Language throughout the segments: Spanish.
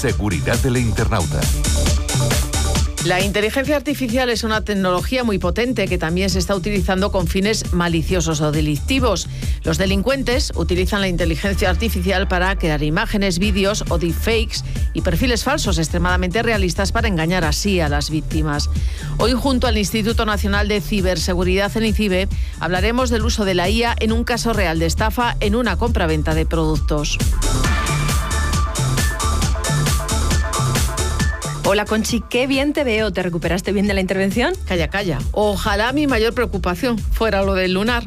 Seguridad del internauta. La inteligencia artificial es una tecnología muy potente que también se está utilizando con fines maliciosos o delictivos. Los delincuentes utilizan la inteligencia artificial para crear imágenes, vídeos o deepfakes y perfiles falsos extremadamente realistas para engañar así a las víctimas. Hoy, junto al Instituto Nacional de Ciberseguridad, en INCIBE, hablaremos del uso de la IA en un caso real de estafa en una compraventa de productos. Hola, Conchi, qué bien te veo. ¿Te recuperaste bien de la intervención? Calla, calla. Ojalá mi mayor preocupación fuera lo del lunar.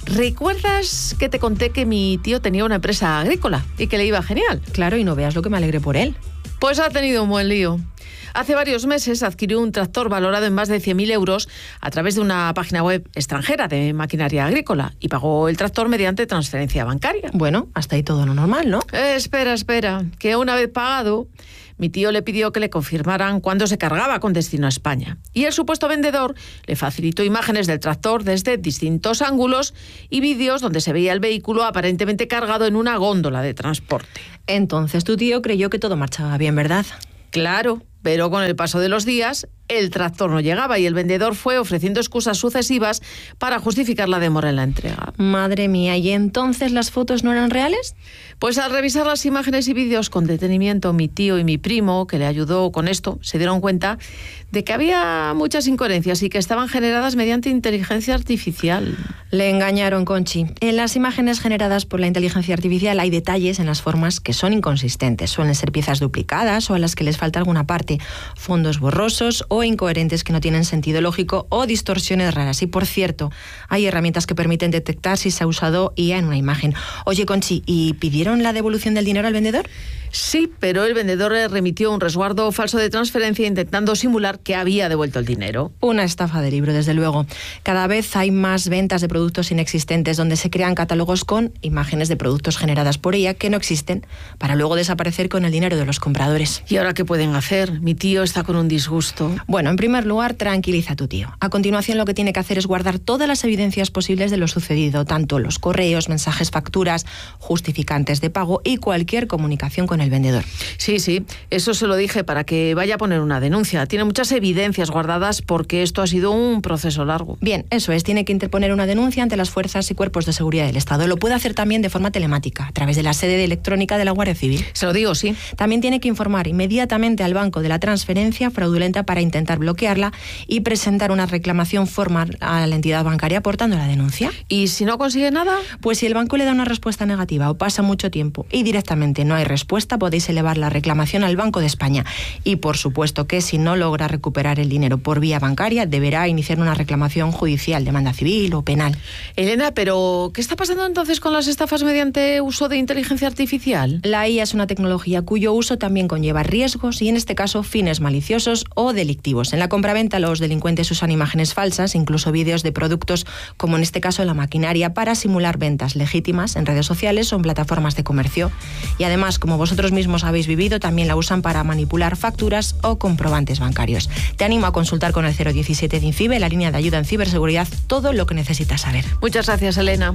¿Recuerdas que te conté que mi tío tenía una empresa agrícola y que le iba genial? Claro, y no veas lo que me alegré por él. Pues ha tenido un buen lío. Hace varios meses adquirió un tractor valorado en más de 100.000 euros a través de una página web extranjera de maquinaria agrícola y pagó el tractor mediante transferencia bancaria. Bueno, hasta ahí todo lo normal, ¿no? Espera, que una vez pagado, mi tío le pidió que le confirmaran cuándo se cargaba con destino a España. Y el supuesto vendedor le facilitó imágenes del tractor desde distintos ángulos y vídeos donde se veía el vehículo aparentemente cargado en una góndola de transporte. Entonces tu tío creyó que todo marchaba bien, ¿verdad? Claro, pero con el paso de los días, el tractor no llegaba y el vendedor fue ofreciendo excusas sucesivas para justificar la demora en la entrega. Madre mía, ¿y entonces las fotos no eran reales? Pues al revisar las imágenes y vídeos con detenimiento, mi tío y mi primo, que le ayudó con esto, se dieron cuenta de que había muchas incoherencias y que estaban generadas mediante inteligencia artificial. Le engañaron, Conchi. En las imágenes generadas por la inteligencia artificial hay detalles en las formas que son inconsistentes. Suelen ser piezas duplicadas o a las que les falta alguna parte, fondos borrosos o incoherentes que no tienen sentido lógico o distorsiones raras. Y por cierto, hay herramientas que permiten detectar si se ha usado IA en una imagen. Oye, Conchi, ¿y pidieron la devolución del dinero al vendedor? Sí, pero el vendedor le remitió un resguardo falso de transferencia intentando simular que había devuelto el dinero. Una estafa de libro, desde luego. Cada vez hay más ventas de productos inexistentes donde se crean catálogos con imágenes de productos generadas por ella que no existen para luego desaparecer con el dinero de los compradores. ¿Y ahora qué pueden hacer? Mi tío está con un disgusto. Bueno, en primer lugar, tranquiliza a tu tío. A continuación, lo que tiene que hacer es guardar todas las evidencias posibles de lo sucedido, tanto los correos, mensajes, facturas, justificantes de pago y cualquier comunicación con el vendedor. Sí, eso se lo dije para que vaya a poner una denuncia. Tiene muchas evidencias guardadas porque esto ha sido un proceso largo. Bien, eso es, tiene que interponer una denuncia ante las fuerzas y cuerpos de seguridad del Estado. Lo puede hacer también de forma telemática, a través de la sede electrónica de la Guardia Civil. Se lo digo, sí. También tiene que informar inmediatamente al banco de la transferencia fraudulenta para intentar bloquearla y presentar una reclamación formal a la entidad bancaria aportando la denuncia. ¿Y si no consigue nada? Pues si el banco le da una respuesta negativa o pasa mucho tiempo y directamente no hay respuesta, podéis elevar la reclamación al Banco de España. Y por supuesto que si no logra recuperar el dinero por vía bancaria, deberá iniciar una reclamación judicial, demanda civil o penal. Elena, ¿pero qué está pasando entonces con las estafas mediante uso de inteligencia artificial? La IA es una tecnología cuyo uso también conlleva riesgos y en este caso fines maliciosos o delictivos. En la compraventa los delincuentes usan imágenes falsas, incluso vídeos de productos como en este caso la maquinaria, para simular ventas legítimas en redes sociales o en plataformas de comercio. Y además, como vosotros mismos habéis vivido, también la usan para manipular facturas o comprobantes bancarios. Te animo a consultar con el 017 de INCIBE, la línea de ayuda en ciberseguridad, todo lo que necesitas saber. Muchas gracias, Elena.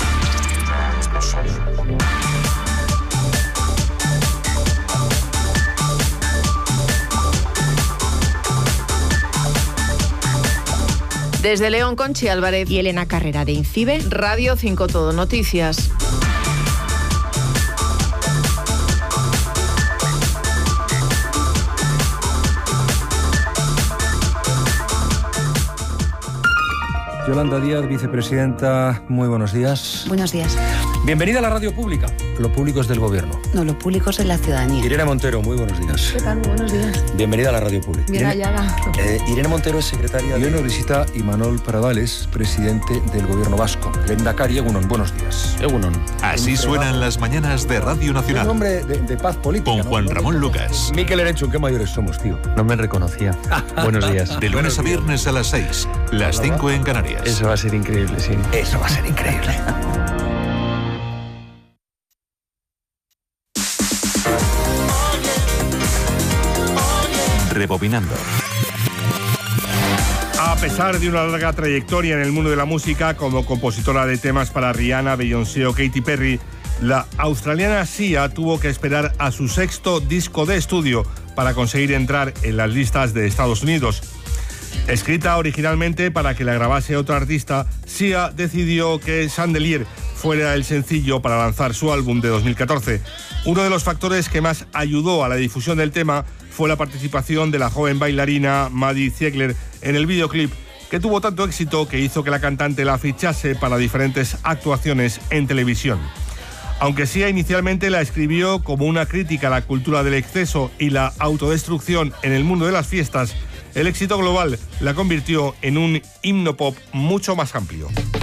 Desde León, Conchi Álvarez y Elena Carrera de INCIBE, Radio 5 Todo Noticias. Yolanda Díaz, vicepresidenta, muy buenos días. Buenos días. Bienvenida a la radio pública. Lo público es del gobierno. No, lo público es de la ciudadanía. Irene Montero, muy buenos días. ¿Qué tal? Buenos días. Bienvenida a la radio pública. Bien hallada. Irene Montero es secretaria. Y hoy nos visita Imanol Pradales, presidente del gobierno vasco. Lehendakari, Egunon, buenos días. Egunon. Así suenan las mañanas de Radio Nacional. Un hombre de paz política. Con Juan Ramón Lucas. Mikel Erenchun, qué mayores somos, tío. No me reconocía. Buenos días. De lunes a viernes a las 6, las 5 en Canarias. Eso va a ser increíble, sí. Eso va a ser increíble. Rebobinando. A pesar de una larga trayectoria en el mundo de la música como compositora de temas para Rihanna, Beyoncé o Katy Perry, La australiana Sia tuvo que esperar a su 6º disco de estudio para conseguir entrar en las listas de Estados Unidos. Escrita originalmente para que la grabase otro artista, Sia decidió que Chandelier fuera el sencillo para lanzar su álbum de 2014. Uno de los factores que más ayudó a la difusión del tema fue la participación de la joven bailarina Maddie Ziegler en el videoclip, que tuvo tanto éxito que hizo que la cantante la fichase para diferentes actuaciones en televisión. Aunque Sia inicialmente la escribió como una crítica a la cultura del exceso y la autodestrucción en el mundo de las fiestas, el éxito global la convirtió en un himno pop mucho más amplio.